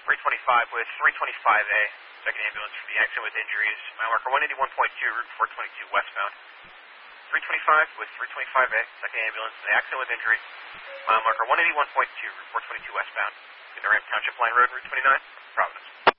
325 with 325A, second ambulance for the accident with injuries. Mile marker 181.2, Route 422 westbound. 325 with 325A, second ambulance for the accident with injuries. Mile marker 181.2, Route 422 westbound. In the Ramp Township Line Road, Route 29, Providence.